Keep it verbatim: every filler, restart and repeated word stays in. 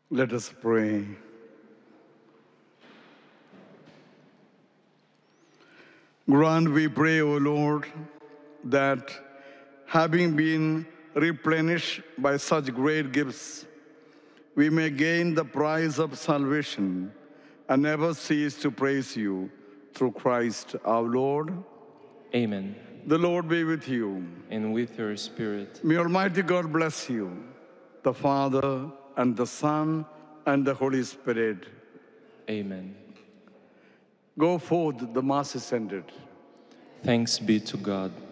Let us pray. Grant, we pray, O Lord, that having been replenished by such great gifts, we may gain the prize of salvation and never cease to praise you through Christ our Lord. Amen. The Lord be with you. And with your spirit. May Almighty God bless you, the Father, and the Son, and the Holy Spirit. Amen. Go forth, the Mass is ended. Thanks be to God.